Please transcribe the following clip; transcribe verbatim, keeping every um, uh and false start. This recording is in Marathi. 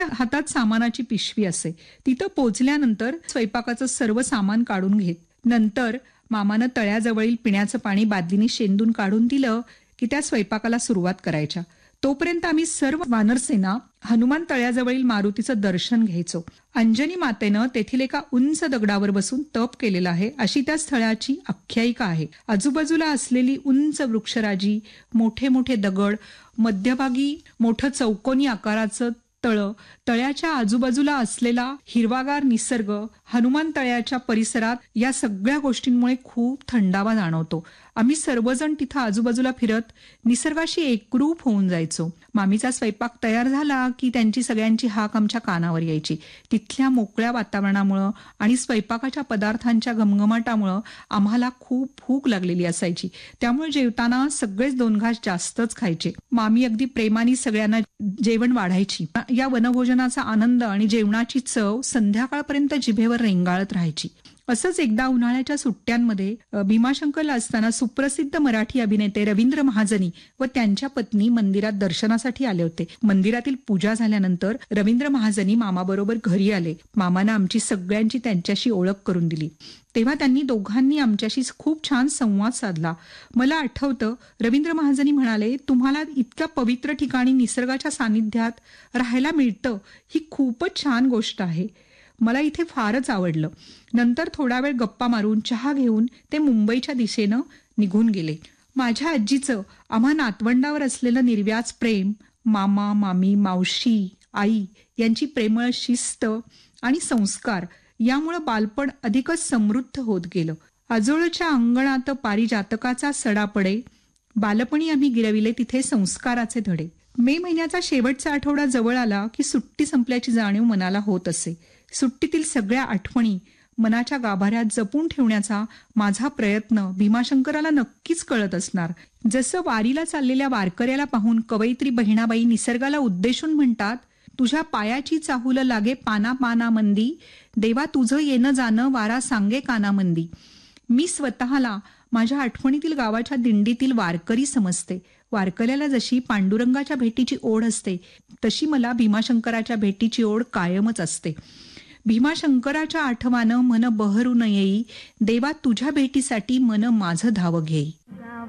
हातात सामानाची पिशवी असे. तिथं पोचल्यानंतर स्वयंपाकाचं सर्व सामान काढून घेत. नंतर मामानं तळ्याजवळील पिण्याचं पाणी बादलीने शेंदून काढून दिलं की त्या स्वयंपाकाला सुरुवात करायच्या. तोपर्यंत आम्ही सर्व वानरसेना हनुमान तळ्याजवळील मारुतीचं दर्शन घ्यायचो. अंजनी मातेनं तेथील एका उंच दगडावर बसून तप केलेलं आहे अशी त्या स्थळाची आख्यायिका आहे. आजूबाजूला असलेली उंच वृक्षराजी, मोठे मोठे दगड, मध्यभागी मोठं चौकोनी आकाराचं तळ, तळ्याच्या आजूबाजूला असलेला हिरवागार निसर्ग, हनुमान तळ्याच्या परिसरात या सगळ्या गोष्टींमुळे खूप थंडावा जाणवतो. आम्ही सर्वजण तिथं आजूबाजूला फिरत निसर्गाशी एकरूप होऊन जायचो. मामीचा स्वयंपाक तयार झाला की त्यांची सगळ्यांची हाक आमच्या कानावर यायची. तिथल्या मोकळ्या वातावरणामुळं आणि स्वयंपाकाच्या पदार्थांच्या घमघमाटामुळं आम्हाला खूप भूक लागलेली असायची. त्यामुळे जेवताना सगळेच दोन घास जास्तच खायचे. मामी अगदी प्रेमाने सगळ्यांना जेवण वाढायची. या वनभोजनाचा आनंद आणि जेवणाची चव संध्याकाळपर्यंत जिभेवर रेंगाळत राहायची. असंच एकदा उन्हाळ्याच्या सुट्ट्यांमध्ये भीमाशंकरला असताना सुप्रसिद्ध मराठी अभिनेते रवींद्र महाजनी व त्यांच्या पत्नी मंदिरात दर्शनासाठी आले होते. मंदिरातील पूजा झाल्यानंतर रवींद्र महाजनी मामाबरोबर घरी आले. मामानं आमची सगळ्यांची त्यांच्याशी ओळख करून दिली. तेव्हा त्यांनी दोघांनी आमच्याशी खूप छान संवाद साधला. मला आठवतं, रवींद्र महाजनी म्हणाले, तुम्हाला इतक्या पवित्र ठिकाणी निसर्गाच्या सानिध्यात राहायला मिळतं ही खूपच छान गोष्ट आहे. मला इथे फारच आवडलं. नंतर थोडा वेळ गप्पा मारून चहा घेऊन ते मुंबईच्या दिशेनं निघून गेले. माझ्या आजीचं आम्हा नातवंडावर असलेलं निर्व्याज प्रेम, मामा, मामी, मावशी, आई यांची प्रेमळ शिस्त आणि संस्कार यामुळं बालपण अधिकच समृद्ध होत गेलं. आजोळच्या अंगणात पारिजातकाचा सडा पडे, बालपणी आम्ही गिरविले तिथे संस्काराचे धडे. मे महिन्याचा शेवटचा आठवडा जवळ आला की सुट्टी संपल्याची जाणीव मनाला होत असे. सुट्टीतील सगळ्या आठवणी मनाच्या गाभाऱ्यात जपून ठेवण्याचा माझा प्रयत्न भीमाशंकराला नक्कीच कळत असणार. जसं वारीला चाललेल्या वारकऱ्याला पाहून कवयित्री बहिणाबाई निसर्गाला उद्देशून म्हणतात, तुझ्या पायाची चाहूल लागे पाना पाना मंदी, देवा तुझं येणं जाणं वारा सांगे कानामंदी. मी स्वतःला माझ्या आठवणीतील गावाच्या दिंडीतील वारकरी समजते. वारकऱ्याला जशी पांडुरंगाच्या भेटीची ओढ असते तशी मला भीमाशंकराच्या भेटीची ओढ कायमच असते. भीमाशंकराच्या आठवानं मन बहरू न येई, देवा तुझ्या भेटीसाठी मन माझं धाव घेई.